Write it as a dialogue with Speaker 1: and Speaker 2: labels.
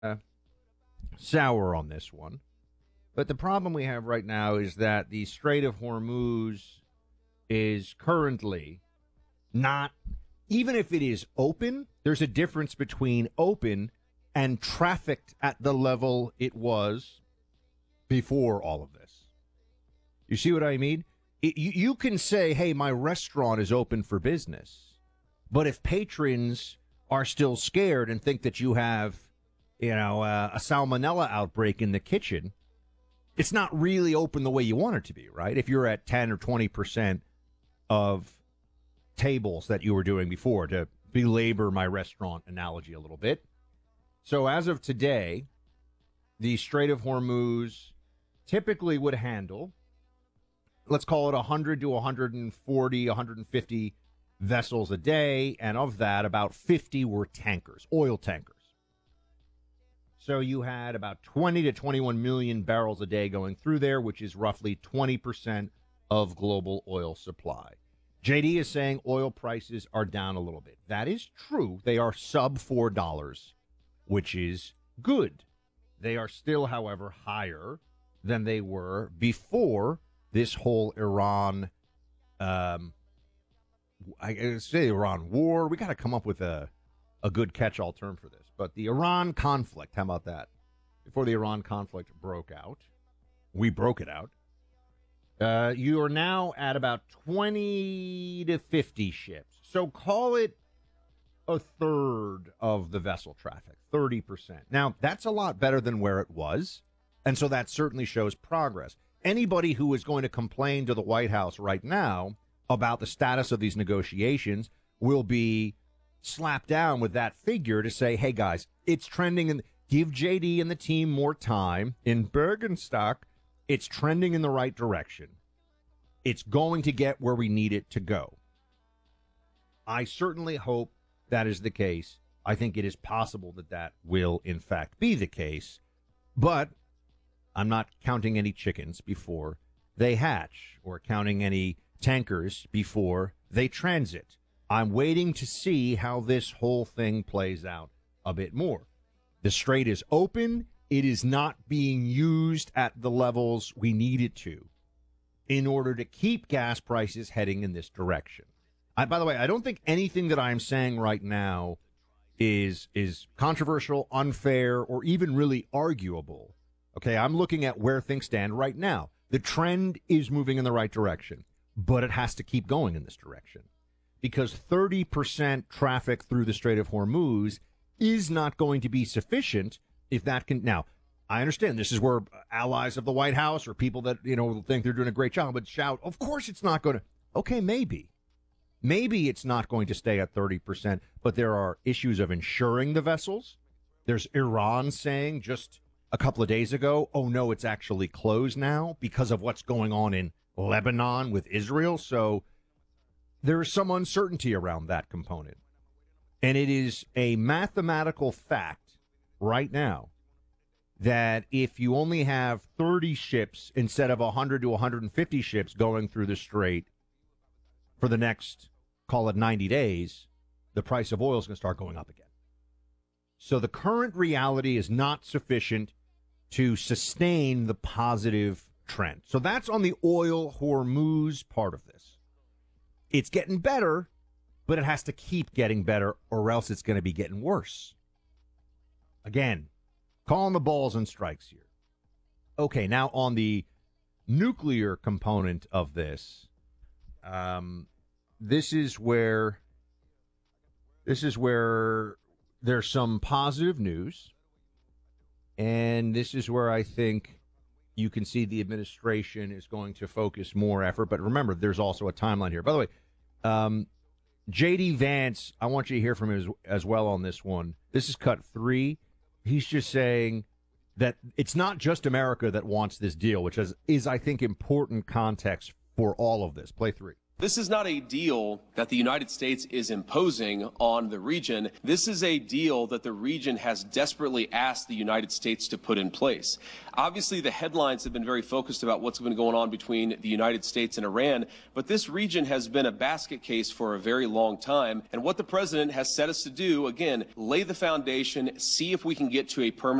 Speaker 1: uh, sour on this one. But the problem we have right now is that the Strait of Hormuz is currently not, even if it is open, there's a difference between open and trafficked at the level it was before all of this. You see what I mean? You can say, hey, my restaurant is open for business. But if patrons are still scared and think that you have, a salmonella outbreak in the kitchen, it's not really open the way you want it to be, right? If you're at 10 or 20% of tables that you were doing before, to belabor my restaurant analogy a little bit. So as of today, the Strait of Hormuz typically would handle, let's call it 100 to 140, 150 vessels a day, and of that, about 50 were tankers, oil tankers. So you had about 20 to 21 million barrels a day going through there, which is roughly 20% of global oil supply. JD is saying oil prices are down a little bit. That is true. They are sub $4, which is good. They are still, however, higher than they were before this whole Iran, I say Iran war. We got to come up with a good catch-all term for this. But the Iran conflict, how about that? Before the Iran conflict broke out, we broke it out. You are now at about 20 to 50 ships. So call it a third of the vessel traffic, 30%. Now, that's a lot better than where it was. And so that certainly shows progress. Anybody who is going to complain to the White House right now about the status of these negotiations will be slapped down with that figure to say, hey, guys, it's trending, and give JD and the team more time. In Bergenstock, it's trending in the right direction. It's going to get where we need it to go. I certainly hope that is the case. I think it is possible that that will, in fact, be the case. But I'm not counting any chickens before they hatch or counting any tankers before they transit. I'm waiting to see how this whole thing plays out a bit more. The strait is open. It is not being used at the levels we need it to in order to keep gas prices heading in this direction. By the way, I don't think anything that I'm saying right now is controversial, unfair, or even really arguable. Okay, I'm looking at where things stand right now. The trend is moving in the right direction, but it has to keep going in this direction because 30% traffic through the Strait of Hormuz is not going to be sufficient if that can. Now, I understand this is where allies of the White House or people that, think they're doing a great job would shout, of course it's not going to. Okay, maybe. Maybe it's not going to stay at 30%, but there are issues of insuring the vessels. There's Iran saying just a couple of days ago, oh, no, it's actually closed now because of what's going on in Lebanon with Israel. So there is some uncertainty around that component. And it is a mathematical fact right now that if you only have 30 ships instead of 100 to 150 ships going through the strait for the next, call it 90 days, the price of oil is going to start going up again. So the current reality is not sufficient to sustain the positive trend. So that's on the oil Hormuz part of this. It's getting better, but it has to keep getting better or else it's going to be getting worse. Again, calling the balls and strikes here. Okay, now on the nuclear component of this, this is where there's some positive news, and this is where I think you can see the administration is going to focus more effort. But remember, there's also a timeline here. By the way, J.D. Vance, I want you to hear from him as well on this one. This is cut 3. He's just saying that it's not just America that wants this deal, which is I think, important context for all of this. Play 3.
Speaker 2: This is not a deal that the United States is imposing on the region. This is a deal that the region has desperately asked the United States to put in place. Obviously, the headlines have been very focused about what's been going on between the United States and Iran, but this region has been a basket case for a very long time. And what the president has set us to do, again, lay the foundation, see if we can get to a permanent